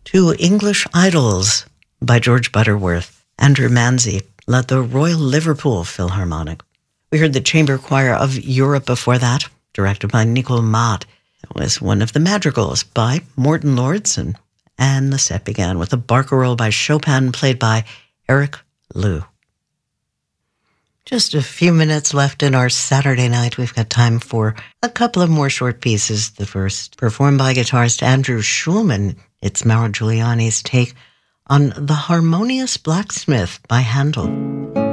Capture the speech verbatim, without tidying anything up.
To English Idols by George Butterworth. Andrew Manzi led the Royal Liverpool Philharmonic. We heard the Chamber Choir of Europe before that, directed by Nicole Mott. It was one of the madrigals by Morton Lordson. And the set began with a barcarolle by Chopin played by Eric Liu. Just a few minutes left in our Saturday night. We've got time for a couple of more short pieces. The first, performed by guitarist Andrew Schulman. It's Mauro Giuliani's take on The Harmonious Blacksmith by Handel.